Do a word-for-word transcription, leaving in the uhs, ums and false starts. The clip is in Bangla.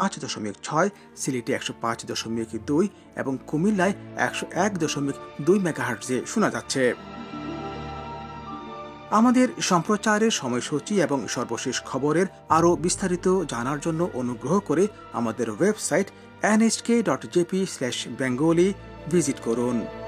পাঁচ দশমিক ছয়, সিলেটে একশো পাঁচ দশমিক দুই এবং কুমিল্লায় একশো এক দশমিক দুই মেগাহার্টজে শোনা যাচ্ছে। আমাদের সম্প্রচারের সময়সূচি এবং সর্বশেষ খবরের আরও বিস্তারিত জানার জন্য অনুগ্রহ করে আমাদের website N H K dot J P slash Bengali visit করুন।